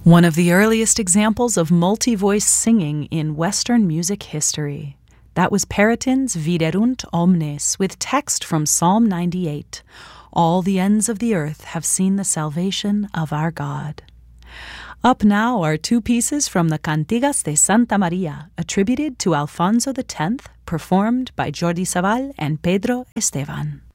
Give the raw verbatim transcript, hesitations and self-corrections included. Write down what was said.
One of the earliest examples of multi-voice singing in Western music history. That was Perotin's Viderunt Omnes, with text from Psalm ninety-eight. All the ends of the earth have seen the salvation of our God. Up now are two pieces from the Cantigas de Santa Maria, attributed to Alfonso X, performed by Jordi Savall and Pedro Esteban.